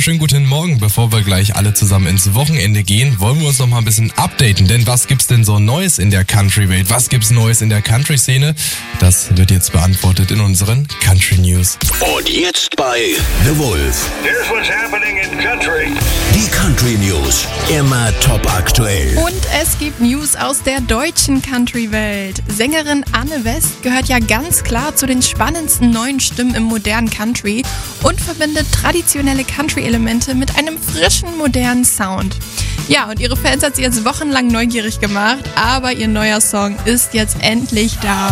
wunderschönen guten Morgen. Bevor wir gleich alle zusammen ins Wochenende gehen, wollen wir uns noch mal ein bisschen updaten. Denn was gibt's denn so Neues in der Country-Welt? Was gibt's Neues in der Country-Szene? Das wird jetzt beantwortet in unseren Country News. Und jetzt bei The Wolf. Here's what's happening in country. Die Country News. Immer top aktuell. Und es gibt News aus der deutschen Country-Welt. Sängerin Anne West gehört ja ganz klar zu den spannendsten neuen Stimmen im modernen Country und verbindet traditionelle Country-Elemente mit einem frischen, modernen Sound. Ja, und ihre Fans hat sie jetzt wochenlang neugierig gemacht, aber ihr neuer Song ist jetzt endlich da.